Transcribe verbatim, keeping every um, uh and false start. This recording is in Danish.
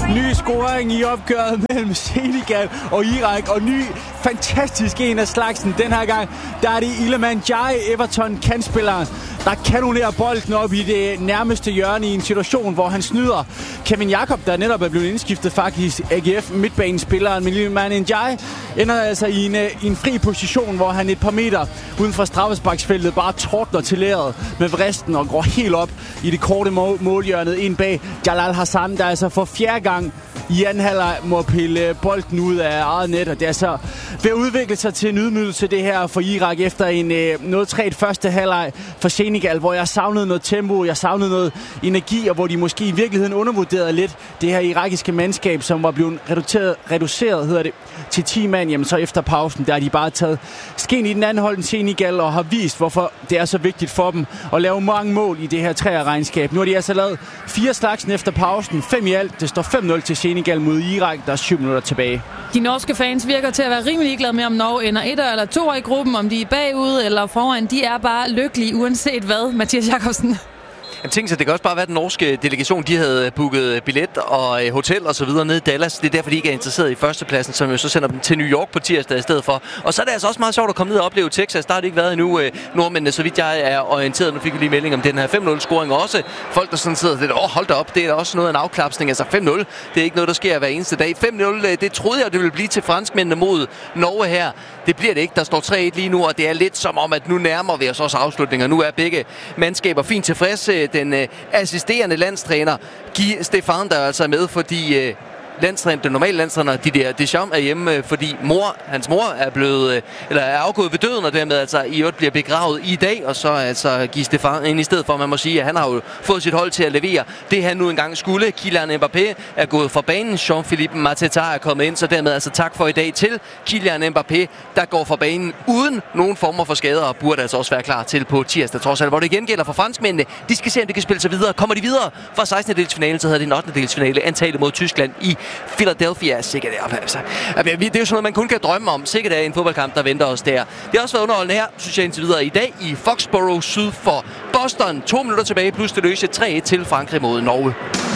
Ny scoring i opgøret mellem Senegal og Irak, og ny fantastisk en af slagsen. Den her gang, der er det Iliman Ndiaye, Everton-kantspilleren, der kanonerer bolden op i det nærmeste hjørne i en situation, hvor han snyder Kevin Jakob, der netop er blevet indskiftet faktisk A G F midtbanespilleren. Men Iliman Ndiaye ender altså i en, i en fri position, hvor han et par meter uden for straffesparksfeltet bare tordner til leret med vristen og går helt op i det korte mål- målhjørnet ind bag Jalal Hassan, der altså for fjerde gang i anden halvleg må pille bolden ud af eget net, og det er så ved at udvikle sig til en ydmygelse det her for Irak efter en øh, noget træt første halvleg for Senegal, hvor jeg savnede noget tempo, jeg savnede noget energi, og hvor de måske i virkeligheden undervurderede lidt det her irakiske mandskab, som var blevet reduceret, reduceret hedder det, til ti mand. Jamen så efter pausen, der har de bare taget sken i den anden hold Senegal og har vist, hvorfor det er så vigtigt for dem at lave mange mål i det her træerregnskab. Nu har de altså lavet fire slagsen efter pausen, fem i alt. Det står fem nul til Senegal mod Irak, der er syv minutter tilbage. De norske fans virker til at være rimelig glade med, om Norge ender etter eller toer i gruppen, om de er bagud eller foran. De er bare lykkelige, uanset hvad, Mathias Jakobsen. Jeg tænkte sig, det kan også bare være, den norske delegation, de havde booket billet og hotel og så videre nede i Dallas. Det er derfor, de ikke er interesseret i førstepladsen, som jo så sender dem til New York på tirsdag i stedet for. Og så er det altså også meget sjovt at komme ned og opleve Texas. Der har det ikke været endnu, nordmændene, så vidt jeg er orienteret. Nu fik vi lige melding om den her fem nul scoring, og også folk, der sådan sidder lidt, åh, hold da op, det er også noget af en afklapsning. Altså fem nul, det er ikke noget, der sker hver eneste dag. fem nul, det troede jeg, det ville blive til franskmændene mod Norge her. Det bliver det ikke. Der står tre et lige nu, og det er lidt som om, at nu nærmer vi os også afslutninger. Nu er begge mandskaber fint tilfredse. Den øh, assisterende landstræner, Guy Stefan, der er altså med, fordi øh, landstræner, den normale landstræner, Didier Deschamps, er hjemme, fordi mor, hans mor er blevet, eller er afgået ved døden, og dermed altså i øvrigt bliver begravet i dag, og så altså Guy Stefan ind i stedet for, man må sige, at han har jo fået sit hold til at levere det, han nu engang skulle. Kylian Mbappé er gået fra banen, Jean-Philippe Mateta er kommet ind, så dermed altså tak for i dag til Kylian Mbappé, der går fra banen uden nogen former for skader, og burde altså også være klar til på tirsdag, trods alt, hvor det igen gælder for franskmændene. De skal se, om de kan spille sig videre. Kommer de videre fra sekstende delsfinalen, så hedder det en ottende delsfinale, antallet mod Tyskland i Philadelphia. Sikkert er, altså. Det er jo sådan noget, man kun kan drømme om. Sikkert er en fodboldkamp, der venter os der. Det har også været underholdende her, synes jeg indtil videre i dag, i Foxborough syd for Boston. To minutter tilbage, plus det løse tre et til Frankrig mod Norge.